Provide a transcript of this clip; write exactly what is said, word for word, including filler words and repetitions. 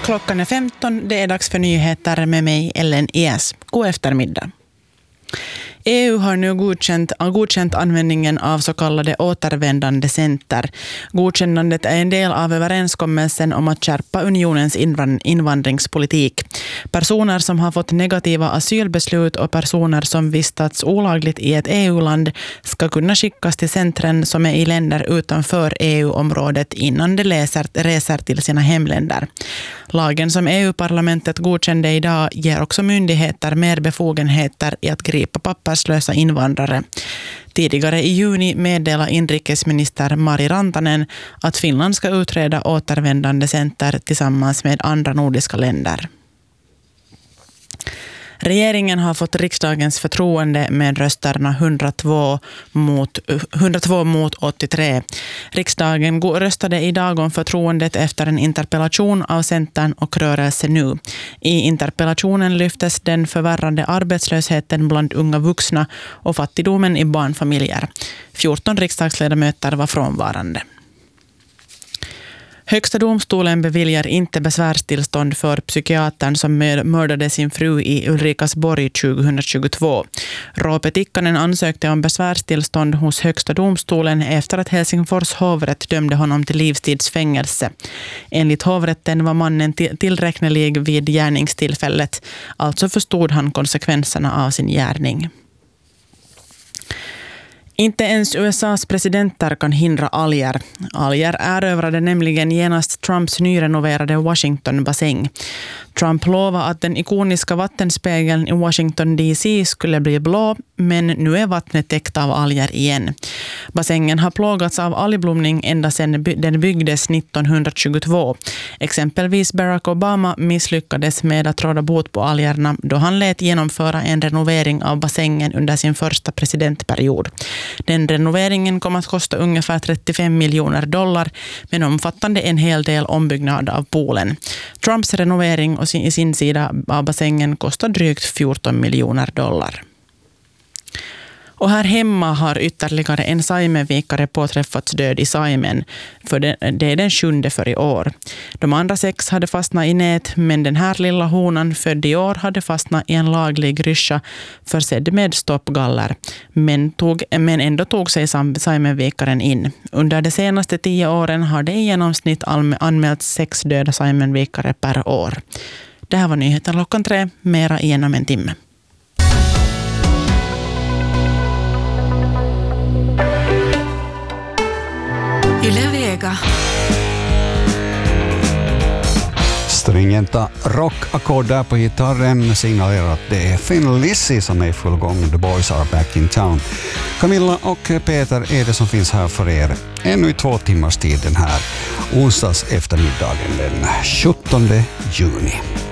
Klockan är femton, det är dags för nyheter med mig, Ellen Ies. God eftermiddag. E U har nu godkänt, godkänt användningen av så kallade återvändande center. Godkännandet är en del av överenskommelsen om att skärpa unionens invandringspolitik. Personer som har fått negativa asylbeslut och personer som vistats olagligt i ett E U-land ska kunna skickas till centren som är i länder utanför E U-området innan de läser, reser till sina hemländer. Lagen som E U-parlamentet godkände idag ger också myndigheter mer befogenheter i att gripa papperslösa invandrare. Tidigare i juni meddelade inrikesminister Mari Rantanen att Finland ska utreda återvändande center tillsammans med andra nordiska länder. Regeringen har fått riksdagens förtroende med rösterna hundratvå mot, hundratvå mot åttiotre. Riksdagen röstade idag om förtroendet efter en interpellation av Centern och Rörelse nu. I interpellationen lyftes den förvärrande arbetslösheten bland unga vuxna och fattigdomen i barnfamiljer. fjorton riksdagsledamöter var frånvarande. Högsta domstolen beviljar inte besvärstillstånd för psykiatern som mördade sin fru i Ulrikasborg tjugohundratjugotvå. Roope Tikkanen ansökte om besvärstillstånd hos Högsta domstolen efter att Helsingfors hovrätt dömde honom till livstidsfängelse. Enligt hovrätten var mannen tillräknelig vid gärningstillfället, alltså förstod han konsekvenserna av sin gärning. Inte ens U S A:s presidenter kan hindra alger. Alger erövrade nämligen genast Trumps nyrenoverade Washington-bassäng. Trump lovade att den ikoniska vattenspegeln i Washington D C skulle bli blå, men nu är vattnet täckt av alger igen. Bassängen har plågats av algblomning ända sedan den byggdes nittonhundratjugotvå. Exempelvis Barack Obama misslyckades med att råda bot på algerna då han lät genomföra en renovering av bassängen under sin första presidentperiod. Den renoveringen kom att kosta ungefär trettiofem miljoner dollar, men omfattande en hel del ombyggnad av poolen. Trumps renovering och i sin sida av bassängen kostar drygt fjorton miljoner dollar. Och här hemma har ytterligare en Saimenvikare påträffats död i Saimen, för det, det är den sjunde för i år. De andra sex hade fastnat i nät, men den här lilla honan född i år hade fastnat i en laglig ryscha försedd med stoppgaller. Men, tog, men ändå tog sig Saimenvikaren in. Under de senaste tio åren har det i genomsnitt anmält sex döda Saimenvikare per år. Det här var nyheten klockan tre, mera igenom en timme. Yle Vega. Stringenta rockackord där på gitarren signalerar att det är Thin Lizzy som är i full gång. The boys are back in town. Camilla och Peter är det som finns här för er ännu i två timmars tid den här onsdags eftermiddagen den sjuttonde juni.